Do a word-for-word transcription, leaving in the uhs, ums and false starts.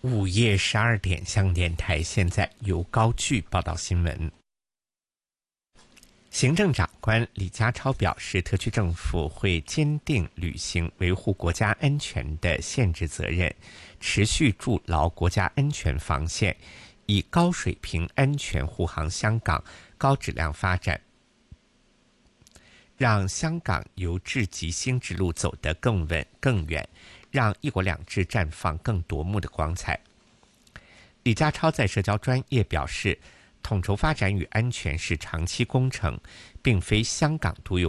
午夜十二点，香港电台现在由高炬报道新闻。行政长官李家超表示，特区政府会坚定履行维护国家安全的宪制责任，持续筑牢国家安全防线，以高水平安全护航香港高质量发展，让香港由治及兴之路走得更稳更远，让一国两制绽放更夺目的光彩。李家超在社交专页表示，统筹发展与安全是长期工程，并非香港独有